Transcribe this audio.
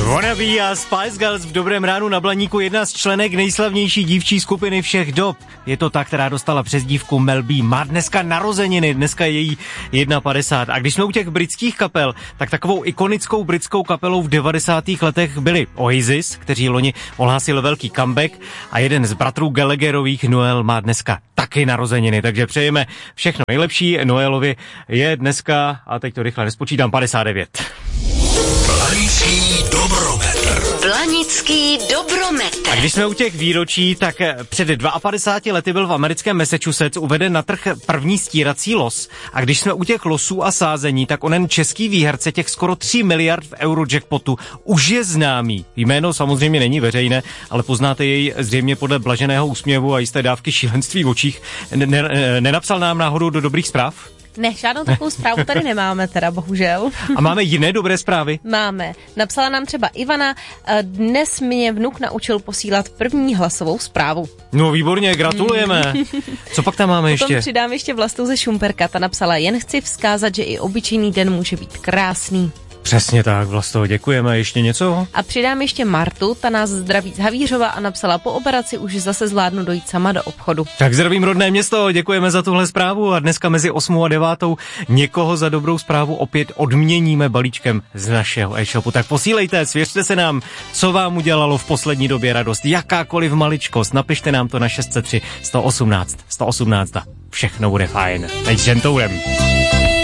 Wannabe a Spice Girls v Dobrém ránu na Blaníku, jedna z členek nejslavnější dívčí skupiny všech dob. Je to ta, která dostala přezdívku Mel B. Má dneska narozeniny, dneska je jí 51. A když jsme u těch britských kapel, tak takovou ikonickou britskou kapelou v 90. letech byli Oasis, kteří loni ohlásili velký comeback, a jeden z bratrů Gallagherových, Noel, má dneska taky narozeniny, takže přejeme všechno nejlepší. Noelovi je dneska, a teď to rychle nespočítám, 59. Blanický dobrometr. Blanický dobrometr. A když jsme u těch výročí, tak před 52 lety byl v americkém Massachusetts uveden na trh první stírací los. A když jsme u těch losů a sázení, tak onen český výherce těch skoro 3 miliard v eurojackpotu už je známý. Jméno samozřejmě není veřejné, ale poznáte jej zřejmě podle blaženého úsměvu a jisté dávky šílenství v očích. Nenapsal nám náhodou do dobrých zpráv? Ne, žádnou takovou zprávu tady nemáme teda, bohužel. A máme jiné dobré zprávy? Máme. Napsala nám třeba Ivana, dnes mě vnuk naučil posílat první hlasovou zprávu. No výborně, gratulujeme. Co pak tam máme ještě? Potom přidám ještě Vlastu ze Šumperka, ta napsala, jen chci vzkázat, že i obyčejný den může být krásný. Přesně tak, Vlasto, děkujeme. Ještě něco? A přidám ještě Martu, ta nás zdraví z Havířova a napsala, po operaci už zase zvládnu dojít sama do obchodu. Tak zdravím rodné město, děkujeme za tuhle zprávu a dneska mezi 8 a 9 někoho za dobrou zprávu opět odměníme balíčkem z našeho e-shopu. Tak posílejte, svěřte se nám, co vám udělalo v poslední době radost, jakákoliv maličkost, napište nám to na 603 118 118 a všechno bude fajn. Teď s Gentourem.